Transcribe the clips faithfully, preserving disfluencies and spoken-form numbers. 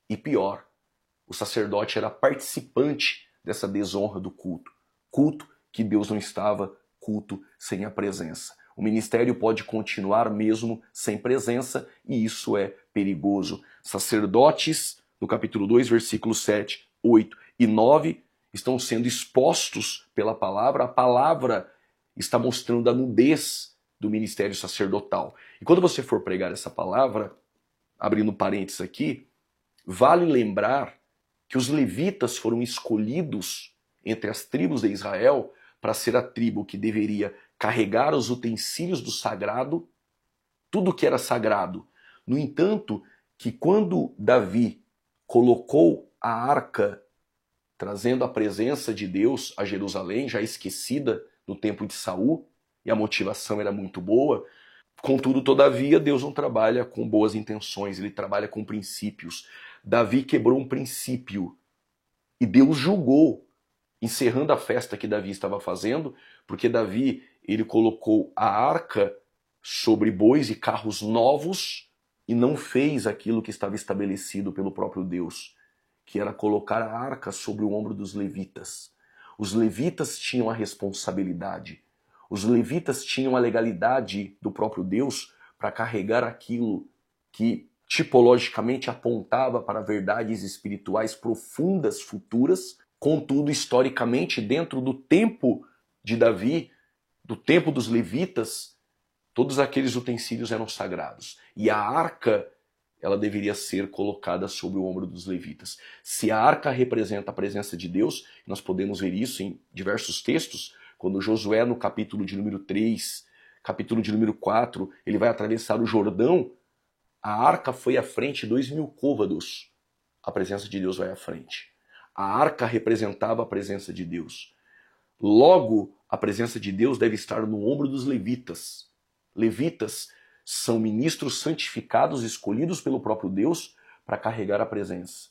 E pior, o sacerdote era participante dessa desonra do culto. Culto que Deus não estava, culto sem a presença. O ministério pode continuar mesmo sem presença e isso é perigoso. Sacerdotes, no capítulo dois, versículos sete, oito e nove, estão sendo expostos pela palavra. A palavra está mostrando a nudez do ministério sacerdotal. E quando você for pregar essa palavra, abrindo parênteses aqui, vale lembrar que os levitas foram escolhidos entre as tribos de Israel para ser a tribo que deveria carregar os utensílios do sagrado, tudo que era sagrado. No entanto, que quando Davi colocou a arca, trazendo a presença de Deus a Jerusalém, já esquecida no tempo de Saul, e a motivação era muito boa, contudo, todavia, Deus não trabalha com boas intenções, ele trabalha com princípios. Davi quebrou um princípio e Deus julgou, encerrando a festa que Davi estava fazendo, porque Davi ele colocou a arca sobre bois e carros novos e não fez aquilo que estava estabelecido pelo próprio Deus, que era colocar a arca sobre o ombro dos levitas. Os levitas tinham a responsabilidade, os levitas tinham a legalidade do próprio Deus para carregar aquilo que tipologicamente apontava para verdades espirituais profundas, futuras. Contudo, historicamente, dentro do tempo de Davi, do tempo dos levitas, todos aqueles utensílios eram sagrados. E a arca, ela deveria ser colocada sobre o ombro dos levitas. Se a arca representa a presença de Deus, nós podemos ver isso em diversos textos, quando Josué, no capítulo de número três, capítulo de número quatro, ele vai atravessar o Jordão, a arca foi à frente dois mil côvados. A presença de Deus vai à frente. A arca representava a presença de Deus. Logo, a presença de Deus deve estar no ombro dos levitas. Levitas são ministros santificados, escolhidos pelo próprio Deus para carregar a presença.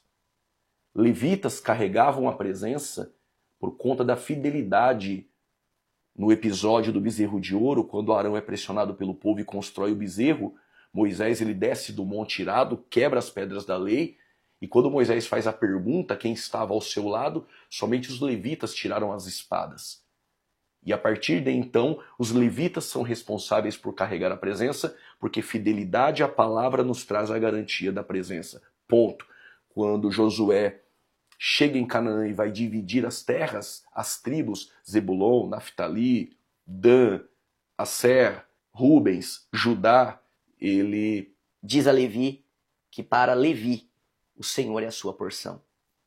Levitas carregavam a presença por conta da fidelidade. No episódio do bezerro de ouro, quando Arão é pressionado pelo povo e constrói o bezerro, Moisés ele desce do monte irado, quebra as pedras da lei, e quando Moisés faz a pergunta quem estava ao seu lado, somente os levitas tiraram as espadas. E a partir de então, os levitas são responsáveis por carregar a presença, porque fidelidade à palavra nos traz a garantia da presença. Ponto. Quando Josué chega em Canaã e vai dividir as terras, as tribos, Zebulon, Naftali, Dan, Asser, Rubens, Judá, ele diz a Levi que para Levi o Senhor é a sua porção.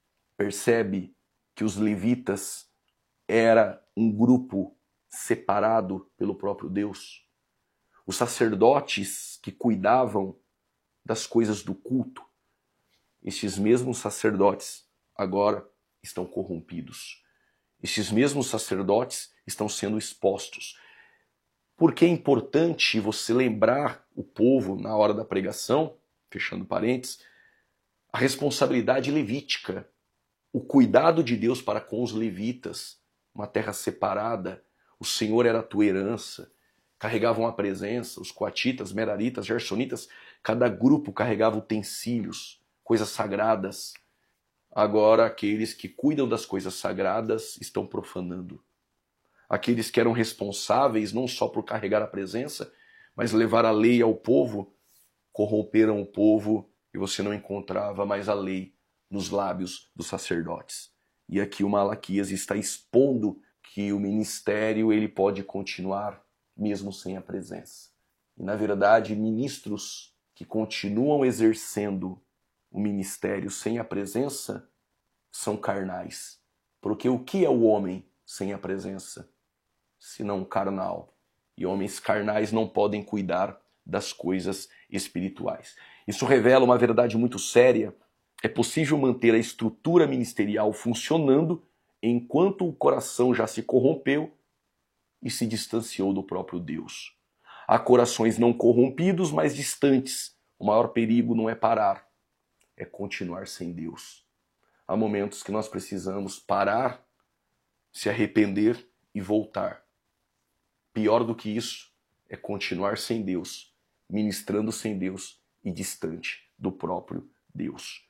Percebe que os levitas era um grupo separado pelo próprio Deus. Os sacerdotes que cuidavam das coisas do culto, estes mesmos sacerdotes agora estão corrompidos. Estes mesmos sacerdotes estão sendo expostos. Porque é importante você lembrar o povo na hora da pregação, fechando parênteses, a responsabilidade levítica, o cuidado de Deus para com os levitas, uma terra separada, o Senhor era a tua herança, carregavam a presença, os coatitas, meraritas, gersonitas, cada grupo carregava utensílios, coisas sagradas. Agora aqueles que cuidam das coisas sagradas estão profanando. Aqueles que eram responsáveis não só por carregar a presença, mas levar a lei ao povo, corromperam o povo e você não encontrava mais a lei nos lábios dos sacerdotes. E aqui o Malaquias está expondo que o ministério ele pode continuar mesmo sem a presença. E na verdade, ministros que continuam exercendo o ministério sem a presença são carnais. Porque o que é o homem sem a presença? Senão carnal. E homens carnais não podem cuidar das coisas espirituais. Isso revela uma verdade muito séria. É possível manter a estrutura ministerial funcionando enquanto o coração já se corrompeu e se distanciou do próprio Deus. Há corações não corrompidos, mas distantes. O maior perigo não é parar, é continuar sem Deus. Há momentos que nós precisamos parar, se arrepender e voltar. Pior do que isso é continuar sem Deus, ministrando sem Deus e distante do próprio Deus.